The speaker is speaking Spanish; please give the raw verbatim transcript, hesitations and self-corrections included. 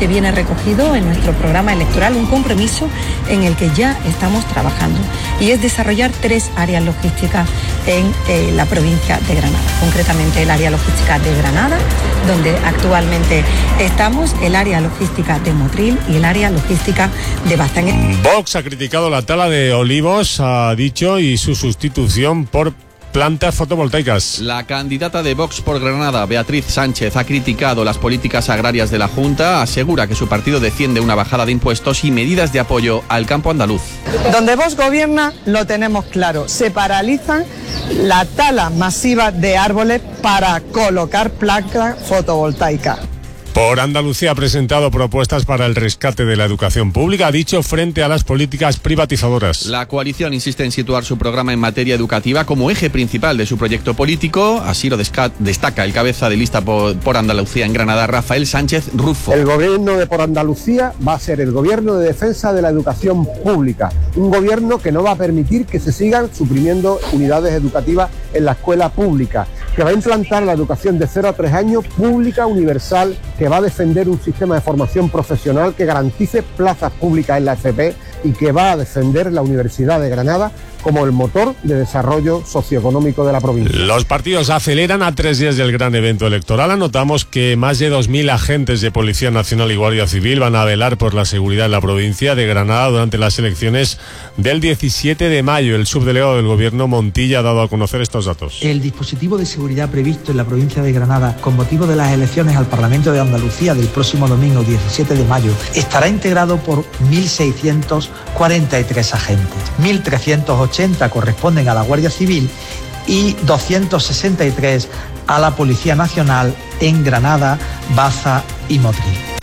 que viene recogido en nuestro programa electoral, un compromiso en el que ya estamos trabajando, y es desarrollar tres áreas logísticas en eh, la provincia de Granada, concretamente el área logística de Granada, donde actualmente estamos, el área logística de Motril y el área logística de Bazán. Vox ha criticado la tala de olivos, ha dicho, y su sustitución por plantas fotovoltaicas. La candidata de Vox por Granada, Beatriz Sánchez, ha criticado las políticas agrarias de la Junta, asegura que su partido defiende una bajada de impuestos y medidas de apoyo al campo andaluz. Donde Vox gobierna lo tenemos claro, se paralizan la tala masiva de árboles para colocar placas fotovoltaicas. Por Andalucía ha presentado propuestas para el rescate de la educación pública, ha dicho, frente a las políticas privatizadoras. La coalición insiste en situar su programa en materia educativa como eje principal de su proyecto político. Así lo destaca el cabeza de lista por, por Andalucía en Granada, Rafael Sánchez Rufo. El gobierno de Por Andalucía va a ser el gobierno de defensa de la educación pública. Un gobierno que no va a permitir que se sigan suprimiendo unidades educativas en la escuela pública, que va a implantar la educación de cero a tres años pública, universal, que va a defender un sistema de formación profesional que garantice plazas públicas en la F P y que va a defender la Universidad de Granada como el motor de desarrollo socioeconómico de la provincia. Los partidos aceleran a tres días del gran evento electoral. Anotamos que más de dos mil agentes de Policía Nacional y Guardia Civil van a velar por la seguridad en la provincia de Granada durante las elecciones del diecisiete de mayo. El subdelegado del Gobierno, Montilla, ha dado a conocer estos datos. El dispositivo de seguridad previsto en la provincia de Granada con motivo de las elecciones al Parlamento de Andalucía del próximo domingo diecisiete de mayo estará integrado por mil seiscientos cuarenta y tres agentes. mil trescientos ochenta corresponden a la Guardia Civil y doscientos sesenta y tres a la Policía Nacional en Granada, Baza y Motril.